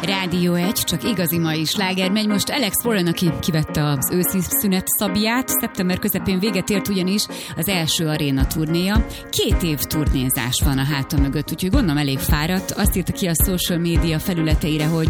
Rádió 1, csak igazi mai sláger megy most. Alex Warren, aki kivette az őszi szünet szabját, szeptember közepén véget ért ugyanis az első aréna turnéja. 2 év turnézás van a háta mögött, úgyhogy gondolom elég fáradt. Azt írta ki a social media felületeire, hogy